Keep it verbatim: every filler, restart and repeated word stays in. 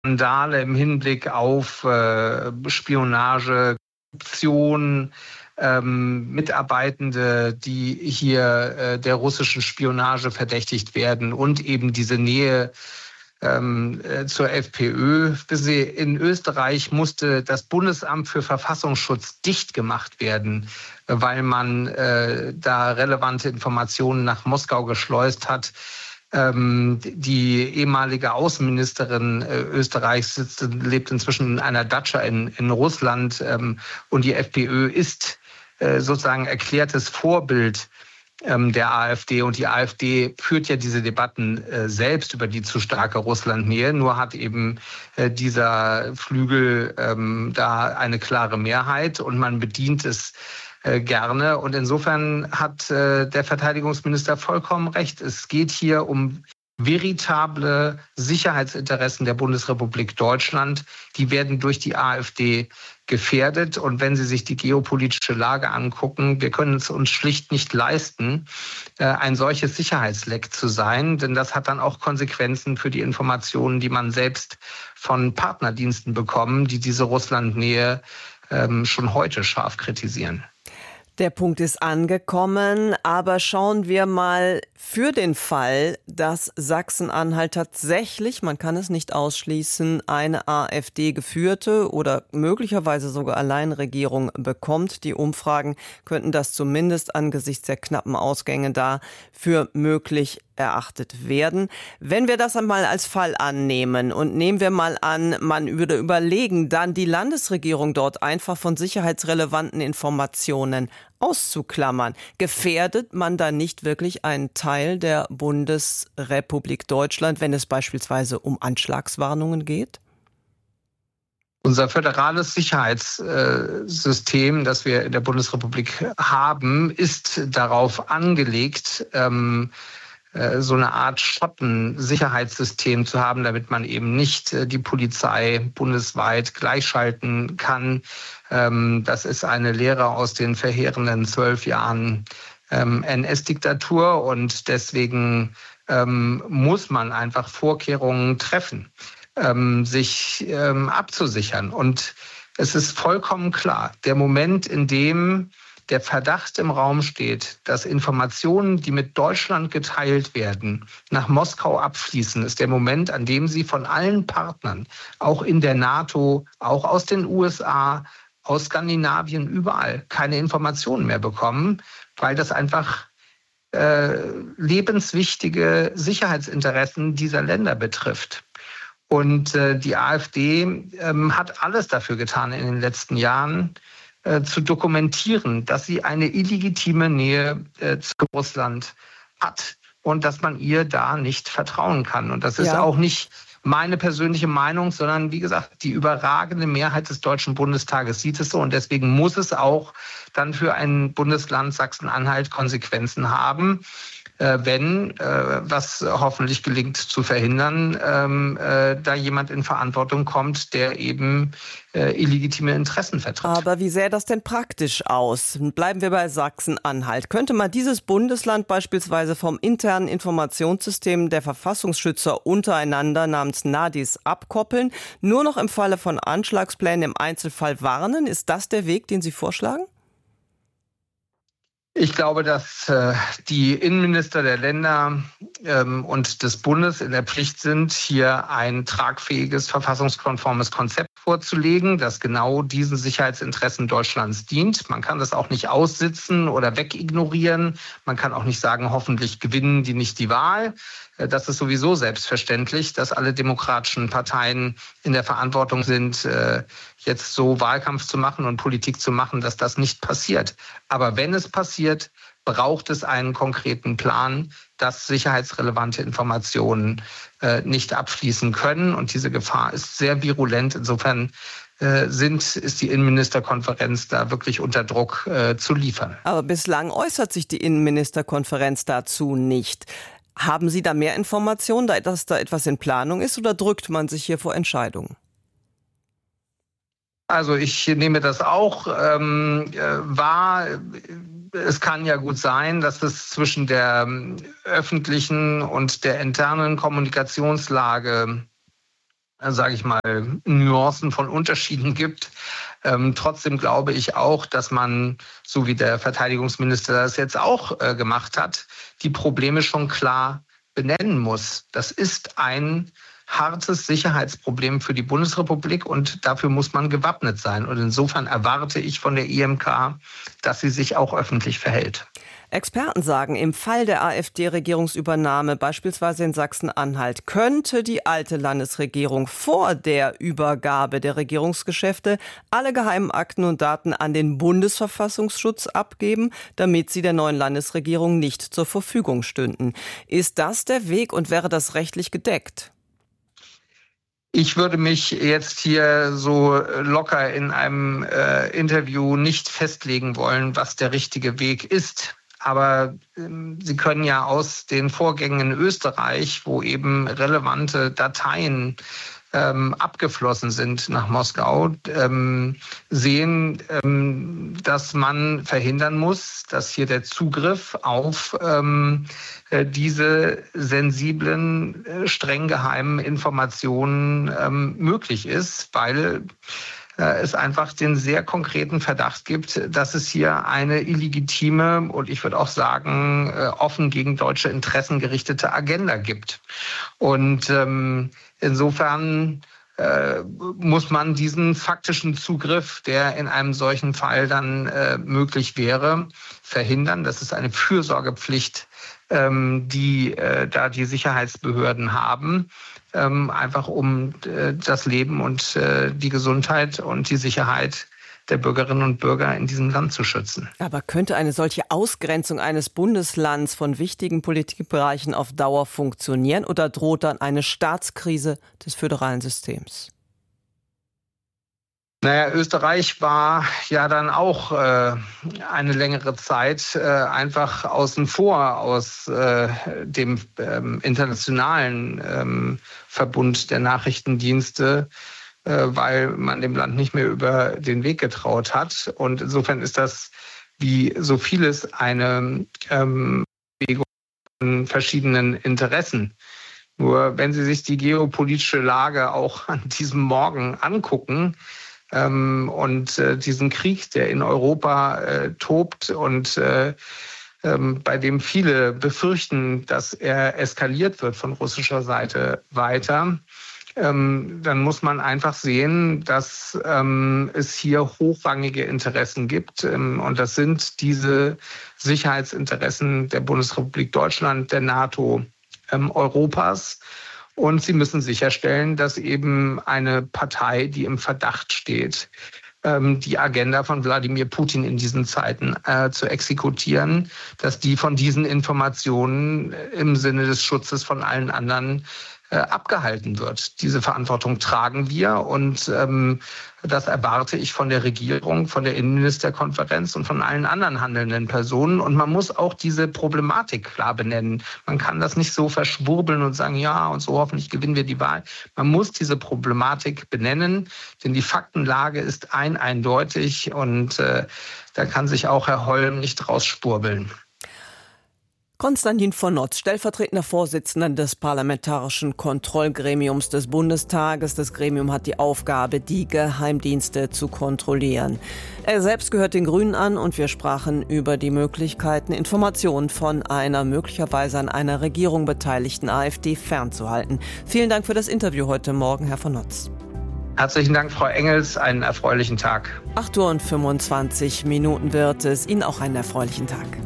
Skandale im Hinblick auf äh, Spionage, Korruption, ähm, Mitarbeitende, die hier äh, der russischen Spionage verdächtigt werden und eben diese Nähe ähm, äh, zur FPÖ. In Österreich musste das Bundesamt für Verfassungsschutz dicht gemacht werden, weil man äh, da relevante Informationen nach Moskau geschleust hat. Ähm, die ehemalige Außenministerin äh, Österreichs sitzt, lebt inzwischen in einer Datscha in, in Russland, ähm, und die FPÖ ist äh, sozusagen erklärtes Vorbild ähm, der AfD, und die AfD führt ja diese Debatten äh, selbst über die zu starke Russlandnähe, nur hat eben äh, dieser Flügel ähm, da eine klare Mehrheit und man bedient es äh, gerne. Und insofern hat äh, der Verteidigungsminister vollkommen recht. Es geht hier um veritable Sicherheitsinteressen der Bundesrepublik Deutschland. Die werden durch die AfD gefährdet. Und wenn Sie sich die geopolitische Lage angucken, wir können es uns schlicht nicht leisten, ein solches Sicherheitsleck zu sein. Denn das hat dann auch Konsequenzen für die Informationen, die man selbst von Partnerdiensten bekommt, die diese Russlandnähe ähm, schon heute scharf kritisieren. Der Punkt ist angekommen, aber schauen wir mal für den Fall, dass Sachsen-Anhalt tatsächlich, man kann es nicht ausschließen, eine AfD-geführte oder möglicherweise sogar Alleinregierung bekommt. Die Umfragen könnten das zumindest angesichts der knappen Ausgänge da für möglich erachtet werden. Wenn wir das einmal als Fall annehmen und nehmen wir mal an, man würde überlegen, dann die Landesregierung dort einfach von sicherheitsrelevanten Informationen auszuklammern, gefährdet man da nicht wirklich einen Teil der Bundesrepublik Deutschland, wenn es beispielsweise um Anschlagswarnungen geht? Unser föderales Sicherheitssystem, das wir in der Bundesrepublik haben, ist darauf angelegt, ähm, so eine Art Schottensicherheitssystem zu haben, damit man eben nicht die Polizei bundesweit gleichschalten kann. Das ist eine Lehre aus den verheerenden zwölf Jahren N S-Diktatur und deswegen muss man einfach Vorkehrungen treffen, sich abzusichern. Und es ist vollkommen klar, der Moment, in dem der Verdacht im Raum steht, dass Informationen, die mit Deutschland geteilt werden, nach Moskau abfließen, ist der Moment, an dem sie von allen Partnern, auch in der NATO, auch aus den U S A, aus Skandinavien, überall, keine Informationen mehr bekommen, weil das einfach äh, lebenswichtige Sicherheitsinteressen dieser Länder betrifft. Und äh, die AfD ähm, hat alles dafür getan in den letzten Jahren, zu dokumentieren, dass sie eine illegitime Nähe äh, zu Russland hat und dass man ihr da nicht vertrauen kann. Und das ist ja auch nicht meine persönliche Meinung, sondern wie gesagt, die überragende Mehrheit des Deutschen Bundestages sieht es so. Und deswegen muss es auch dann für ein Bundesland Sachsen-Anhalt Konsequenzen haben, wenn, was hoffentlich gelingt zu verhindern, da jemand in Verantwortung kommt, der eben illegitime Interessen vertritt. Aber wie sähe das denn praktisch aus? Bleiben wir bei Sachsen-Anhalt. Könnte man dieses Bundesland beispielsweise vom internen Informationssystem der Verfassungsschützer untereinander namens NADIS abkoppeln, nur noch im Falle von Anschlagsplänen im Einzelfall warnen? Ist das der Weg, den Sie vorschlagen? Ich glaube, dass äh, die Innenminister der Länder ähm, und des Bundes in der Pflicht sind, hier ein tragfähiges, verfassungskonformes Konzept vorzulegen, das genau diesen Sicherheitsinteressen Deutschlands dient. Man kann das auch nicht aussitzen oder wegignorieren. Man kann auch nicht sagen, hoffentlich gewinnen die nicht die Wahl. Das ist sowieso selbstverständlich, dass alle demokratischen Parteien in der Verantwortung sind, jetzt so Wahlkampf zu machen und Politik zu machen, dass das nicht passiert. Aber wenn es passiert, braucht es einen konkreten Plan, dass sicherheitsrelevante Informationen nicht abfließen können. Und diese Gefahr ist sehr virulent. Insofern sind, ist die Innenministerkonferenz da wirklich unter Druck zu liefern. Aber bislang äußert sich die Innenministerkonferenz dazu nicht. Haben Sie da mehr Informationen, dass da etwas in Planung ist, oder drückt man sich hier vor Entscheidungen? Also ich nehme das auch ähm, wahr. Es kann ja gut sein, dass es zwischen der öffentlichen und der internen Kommunikationslage sage ich mal, Nuancen von Unterschieden gibt. Ähm, trotzdem glaube ich auch, dass man, so wie der Verteidigungsminister das jetzt auch äh, gemacht hat, die Probleme schon klar benennen muss. Das ist ein hartes Sicherheitsproblem für die Bundesrepublik und dafür muss man gewappnet sein. Und insofern erwarte ich von der I M K, dass sie sich auch öffentlich verhält. Experten sagen, im Fall der AfD-Regierungsübernahme, beispielsweise in Sachsen-Anhalt, könnte die alte Landesregierung vor der Übergabe der Regierungsgeschäfte alle geheimen Akten und Daten an den Bundesverfassungsschutz abgeben, damit sie der neuen Landesregierung nicht zur Verfügung stünden. Ist das der Weg und wäre das rechtlich gedeckt? Ich würde mich jetzt hier so locker in einem äh, Interview nicht festlegen wollen, was der richtige Weg ist. Aber ähm, Sie können ja aus den Vorgängen in Österreich, wo eben relevante Dateien ähm, abgeflossen sind nach Moskau, ähm, sehen, ähm, dass man verhindern muss, dass hier der Zugriff auf ähm, äh, diese sensiblen, äh, streng geheimen Informationen ähm, möglich ist, weil es einfach den sehr konkreten Verdacht gibt, dass es hier eine illegitime und ich würde auch sagen offen gegen deutsche Interessen gerichtete Agenda gibt. Und ähm, insofern äh, muss man diesen faktischen Zugriff, der in einem solchen Fall dann äh, möglich wäre, verhindern. Das ist eine Fürsorgepflicht, ähm, die äh, da die Sicherheitsbehörden haben. Ähm, einfach um äh, das Leben und äh, die Gesundheit und die Sicherheit der Bürgerinnen und Bürger in diesem Land zu schützen. Aber könnte eine solche Ausgrenzung eines Bundeslands von wichtigen Politikbereichen auf Dauer funktionieren oder droht dann eine Staatskrise des föderalen Systems? Naja, Österreich war ja dann auch äh, eine längere Zeit äh, einfach außen vor aus äh, dem ähm, internationalen ähm, Verbund der Nachrichtendienste, äh, weil man dem Land nicht mehr über den Weg getraut hat. Und insofern ist das wie so vieles eine ähm, Bewegung von verschiedenen Interessen. Nur wenn Sie sich die geopolitische Lage auch an diesem Morgen angucken, Ähm, und äh, diesen Krieg, der in Europa äh, tobt und äh, ähm, bei dem viele befürchten, dass er eskaliert wird von russischer Seite weiter, ähm, dann muss man einfach sehen, dass ähm, es hier hochrangige Interessen gibt. Ähm, und das sind diese Sicherheitsinteressen der Bundesrepublik Deutschland, der NATO, ähm, Europas. Und sie müssen sicherstellen, dass eben eine Partei, die im Verdacht steht, die Agenda von Wladimir Putin in diesen Zeiten äh, zu exekutieren, dass die von diesen Informationen im Sinne des Schutzes von allen anderen äh, abgehalten wird. Diese Verantwortung tragen wir und ähm, das erwarte ich von der Regierung, von der Innenministerkonferenz und von allen anderen handelnden Personen. Und man muss auch diese Problematik klar benennen. Man kann das nicht so verschwurbeln und sagen, ja, und so hoffentlich gewinnen wir die Wahl. Man muss diese Problematik benennen, denn die Faktenlage ist ein eindeutig und äh, da kann sich auch Herr Holm nicht rausschwurbeln. Konstantin von Notz, stellvertretender Vorsitzender des Parlamentarischen Kontrollgremiums des Bundestages. Das Gremium hat die Aufgabe, die Geheimdienste zu kontrollieren. Er selbst gehört den Grünen an und wir sprachen über die Möglichkeiten, Informationen von einer möglicherweise an einer Regierung beteiligten AfD fernzuhalten. Vielen Dank für das Interview heute Morgen, Herr von Notz. Herzlichen Dank, Frau Engels. Einen erfreulichen Tag. acht Uhr und fünfundzwanzig Minuten wird es. Ihnen auch einen erfreulichen Tag.